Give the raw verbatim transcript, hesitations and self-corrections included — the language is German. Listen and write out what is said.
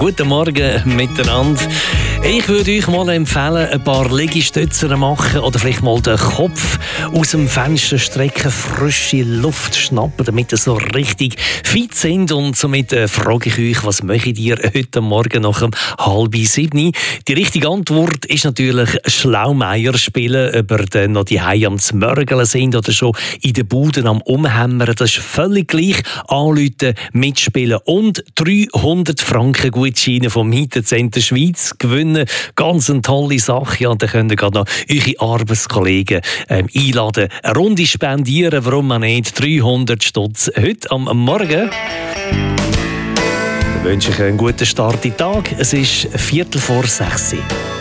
Guten Morgen miteinander. Ich würde euch mal empfehlen, ein paar Liegestützer machen oder vielleicht mal den Kopf aus dem Fenster strecken, frische Luft schnappen, damit ihr so richtig fit sind. Und somit äh, frage ich euch, was möchtet ihr heute Morgen nach um halb sieben? Die richtige Antwort ist natürlich Schlaumeier spielen, ob ihr dann noch die Hause am Zmörgeln sind oder schon in den Buden am Umhämmern. Das ist völlig gleich. Anrufen, mitspielen und dreihundert Franken Gutscheine vom Mietencenter Schweiz gewinnen. Ganz eine tolle Sache. Ja, und dann könnt ihr gerade noch eure Arbeitskollegen ähm, einladen. Eine Runde spendieren, warum man nicht? dreihundert Stutz heute am Morgen. Dann wünsche ich einen guten Start in den Tag. Es ist Viertel vor sechs.